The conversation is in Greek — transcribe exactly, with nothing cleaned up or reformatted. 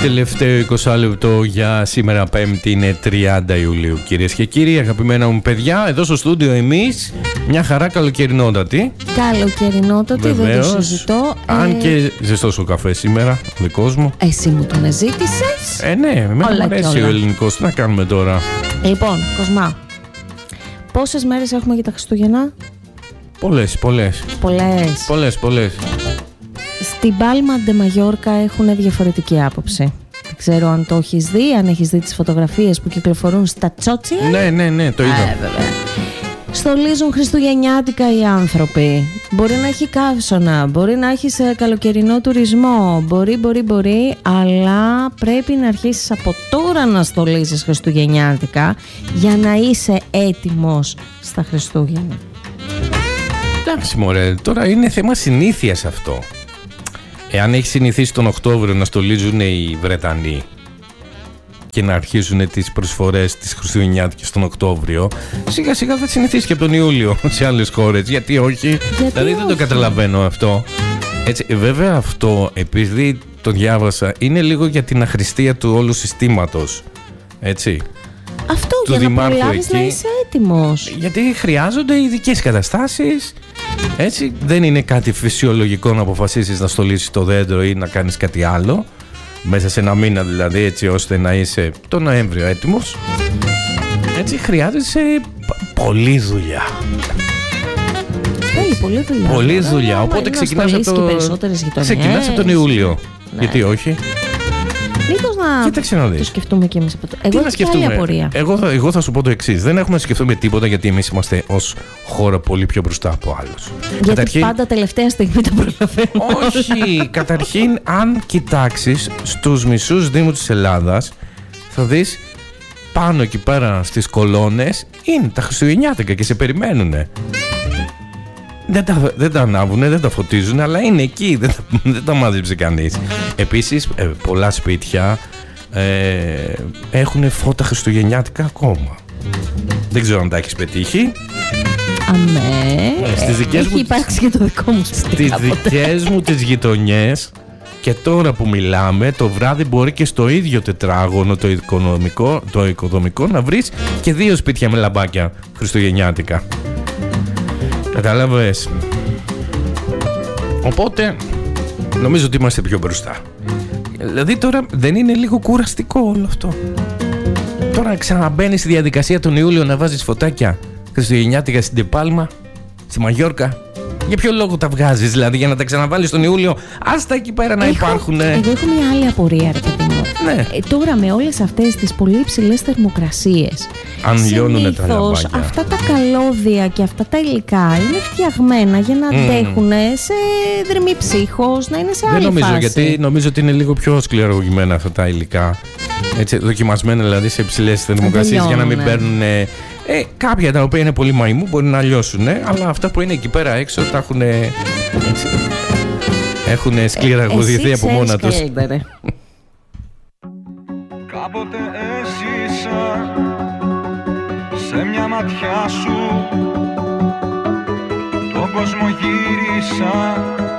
Τελευταίο είκοσι λεπτό για σήμερα Πέμπτη είναι τριάντα Ιουλίου. Κυρίες και κύριοι, αγαπημένα μου παιδιά, εδώ στο στούντιο εμείς μια χαρά καλοκαιρινότατη. Καλοκαιρινότατη, δεν το συζητώ. Αν ε... και ζεστός ο καφέ σήμερα, ο δικός μου. Εσύ μου τον ζήτησες. Ε, ναι, εμένα μου αρέσει ο ελληνικός. Τι να κάνουμε τώρα. Λοιπόν, Κοσμά, πόσες μέρες έχουμε για τα Χριστούγεννα? Πολλές, πολλές. Πολλές. Πολλές, πολλές. Στην Πάλμα ντε Μαγιόρκα έχουν διαφορετική άποψη. Δεν ξέρω αν το έχεις δει, αν έχεις δει τις φωτογραφίες που κυκλοφορούν στα τσότσια. Ναι, ναι, ναι, το είδα. Ε, βέβαια. Στολίζουν χριστουγεννιάτικα οι άνθρωποι. Μπορεί να έχει καύσωνα, μπορεί να έχει καλοκαιρινό τουρισμό, μπορεί, μπορεί, μπορεί, αλλά πρέπει να αρχίσεις από τώρα να στολίζεις χριστουγεννιάτικα για να είσαι έτοιμος στα Χριστούγεννα. Εντάξει μωρέ, τώρα είναι θέμα συνήθειας αυτό. Εάν έχει συνηθίσει τον Οκτώβριο να στολίζουν οι Βρετανοί και να αρχίσουν τις προσφορές της χριστουγεννιάτικης τον Οκτώβριο, σιγά σιγά θα συνηθίσει και από τον Ιούλιο σε άλλες χώρες. Γιατί όχι? Γιατί δηλαδή όχι? Δεν το καταλαβαίνω αυτό. Έτσι, βέβαια αυτό, επειδή το διάβασα, είναι λίγο για την αχρηστία του όλου συστήματος. Έτσι. Αυτό του για Δημάρχου να προλάβεις εκεί, να είσαι έτοιμος. Γιατί χρειάζονται ειδικές καταστάσεις. Έτσι, δεν είναι κάτι φυσιολογικό να αποφασίσεις να στολίσεις το δέντρο ή να κάνεις κάτι άλλο μέσα σε ένα μήνα, δηλαδή, έτσι ώστε να είσαι το Νοέμβριο έτοιμος. Έτσι χρειάζεσαι πολλή δουλειά. Θέλει πολλή δουλειά. Πολλή Άρα, δουλειά. άμα Οπότε είναι ξεκινάς να από, στολίσεις το... και περισσότερες γειτονιές. ξεκινάς από τον Ιούλιο. Ναι. Γιατί όχι? Μήπως να Κοίταξε να δεις. το σκεφτούμε και εμείς από το... Τι Εγώ να έχω και άλλη σκεφτούμε? απορία. Εγώ θα, εγώ θα σου πω το εξής. Δεν έχουμε να σκεφτούμε τίποτα, γιατί εμείς είμαστε ως χώρα πολύ πιο μπροστά από άλλους. Γιατί Καταρχήν, πάντα τελευταία στιγμή τα προλαβαίνουμε. όχι, καταρχήν αν κοιτάξεις στους μισούς δήμους της Ελλάδας, θα δεις πάνω εκεί πέρα στις κολόνες είναι τα Χριστουγεννιάτικα και σε περιμένουνε. Δεν τα, δεν τα ανάβουνε, δεν τα φωτίζουν, αλλά είναι εκεί, δεν τα, δεν τα μάζεψε κανείς. Επίσης, ε, πολλά σπίτια ε, έχουν φώτα χριστουγεννιάτικα ακόμα. Δεν ξέρω αν τα έχεις πετύχει. Αμέ, Στις δικές έχει μου, υπάρξει και το δικό μου σπίτι. στις κάποτε. δικές μου τις γειτονιές, και τώρα που μιλάμε, το βράδυ μπορεί και στο ίδιο τετράγωνο το οικοδομικό, το οικοδομικό να βρεις και δύο σπίτια με λαμπάκια χριστουγεννιάτικα. Κατάλαβες? Οπότε νομίζω ότι είμαστε πιο μπροστά. Δηλαδή τώρα δεν είναι λίγο κουραστικό όλο αυτό? Τώρα ξαναμπαίνεις στη διαδικασία τον Ιούλιο να βάζεις φωτάκια χριστουγεννιάτικα στην Πάλμα, στη Μαγιόρκα. Για ποιο λόγο τα βγάζεις, δηλαδή, για να τα ξαναβάλεις τον Ιούλιο? Άστα εκεί πέρα να Έχω- υπάρχουν. Εγώ έχω μια άλλη απορία, ρε παιδί μου. Ναι. Ε, τώρα με όλες αυτές τις πολύ υψηλές θερμοκρασίες, Αν λιώνουνε τα συνήθως λαμπάκια. αυτά τα καλώδια και αυτά τα υλικά είναι φτιαγμένα για να αντέχουν σε δρυμή ψύχος, να είναι σε άλλη Δεν νομίζω, φάση. γιατί νομίζω ότι είναι λίγο πιο σκληρογημένα αυτά τα υλικά. Έτσι, δοκιμασμένα δηλαδή σε υψηλές θερμοκρασίες για να μην λιώνουνε. παίρνουν. Ε, κάποια τα οποία είναι πολύ μαϊμού μπορεί να λιώσουν, αλλά αυτά που είναι εκεί πέρα έξω τα έχουν. Έχουν σκληραγωγηθεί Εσύ από μόνα ξέρεις τους. καλύτερα. Κάποτε έζησα σε μια ματιά σου, τον κόσμο γύρισα